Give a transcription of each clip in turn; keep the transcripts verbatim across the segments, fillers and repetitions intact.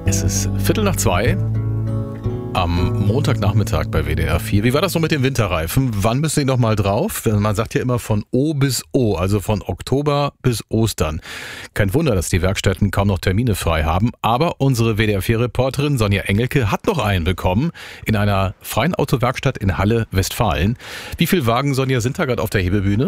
Es ist Viertel nach zwei am Montagnachmittag bei W D R vier. Wie war das noch mit den Winterreifen? Wann müssen die noch mal drauf? Man sagt ja immer von O bis O, also von Oktober bis Ostern. Kein Wunder, dass die Werkstätten kaum noch Termine frei haben. Aber unsere W D R vier-Reporterin Sonja Engelke hat noch einen bekommen in einer freien Autowerkstatt in Halle, Westfalen. Wie viele Wagen, Sonja, sind da gerade auf der Hebebühne?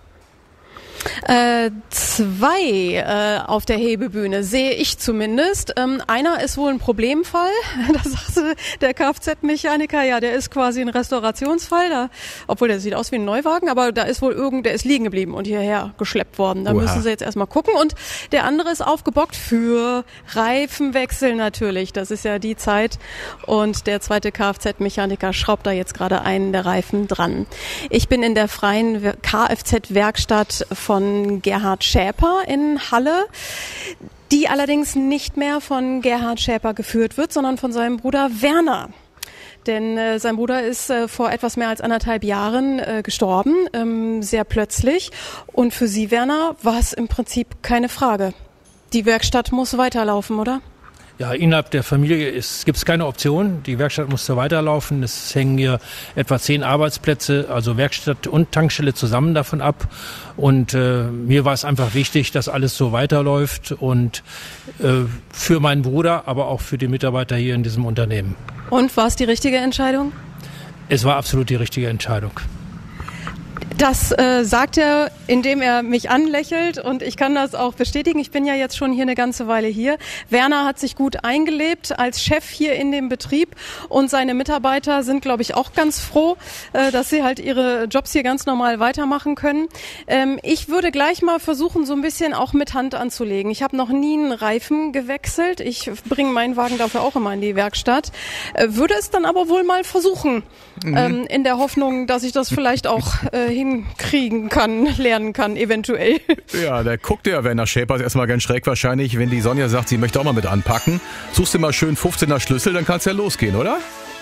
Äh, zwei äh, auf der Hebebühne, sehe ich zumindest. Ähm, einer ist wohl ein Problemfall. Da sagte der Kfz-Mechaniker, ja, der ist quasi ein Restaurationsfall. Da, obwohl der sieht aus wie ein Neuwagen, aber da ist wohl irgend, der ist liegen geblieben und hierher geschleppt worden. Da Oha. müssen sie jetzt erstmal gucken. Und der andere ist aufgebockt für Reifenwechsel natürlich. Das ist ja die Zeit. Und der zweite Kfz-Mechaniker schraubt da jetzt gerade einen der Reifen dran. Ich bin in der freien Kfz-Werkstatt von Gerhard Schäper in Halle, die allerdings nicht mehr von Gerhard Schäper geführt wird, sondern von seinem Bruder Werner. Denn äh, sein Bruder ist äh, vor etwas mehr als anderthalb Jahren äh, gestorben, ähm, sehr plötzlich. Und für Sie, Werner, war es im Prinzip keine Frage. Die Werkstatt muss weiterlaufen, oder? Ja, innerhalb der Familie gibt es keine Option. Die Werkstatt muss so weiterlaufen. Es hängen hier etwa zehn Arbeitsplätze, also Werkstatt und Tankstelle zusammen davon ab. Und äh, mir war es einfach wichtig, dass alles so weiterläuft und äh, für meinen Bruder, aber auch für die Mitarbeiter hier in diesem Unternehmen. Und war es die richtige Entscheidung? Es war absolut die richtige Entscheidung. Das äh, sagt er, indem er mich anlächelt, und ich kann das auch bestätigen. Ich bin ja jetzt schon hier eine ganze Weile hier. Werner hat sich gut eingelebt als Chef hier in dem Betrieb, und seine Mitarbeiter sind, glaube ich, auch ganz froh, äh, dass sie halt ihre Jobs hier ganz normal weitermachen können. Ähm, ich würde gleich mal versuchen, so ein bisschen auch mit Hand anzulegen. Ich habe noch nie einen Reifen gewechselt. Ich bringe meinen Wagen dafür auch immer in die Werkstatt. Äh, würde es dann aber wohl mal versuchen, mhm. ähm, in der Hoffnung, dass ich das vielleicht auch äh, hinkriegen kann, lernen kann, eventuell. Ja, da guckt der Werner Schäper erstmal ganz schräg wahrscheinlich, wenn die Sonja sagt, sie möchte auch mal mit anpacken. Suchst du mal schön fünfzehner Schlüssel, dann kann's ja losgehen, oder?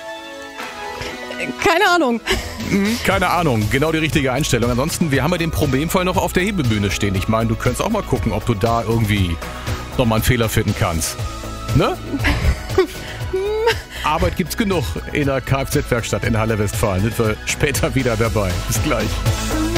Keine Ahnung. Keine Ahnung, genau die richtige Einstellung. Ansonsten, wir haben ja den Problemfall noch auf der Hebebühne stehen. Ich meine, du könntest auch mal gucken, ob du da irgendwie nochmal einen Fehler finden kannst. Ne? Arbeit gibt's genug in der Kfz-Werkstatt in Halle, Westfalen. Sind wir später wieder dabei. Bis gleich.